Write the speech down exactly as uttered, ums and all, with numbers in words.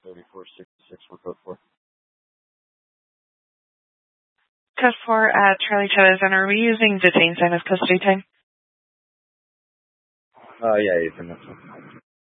thirty-four sixty-six for code four. Code four at Charlie Chosen. Are we using detain sign as custody time? Uh, yeah, Ethan, that's fine.